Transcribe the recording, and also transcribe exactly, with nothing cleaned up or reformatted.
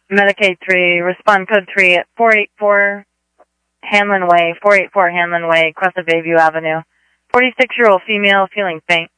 Medicaid three, respond code three at four eight four Hanlon Way, four eight four Hanlon Way, Crescent Bayview Avenue. forty-six-year-old female feeling faint.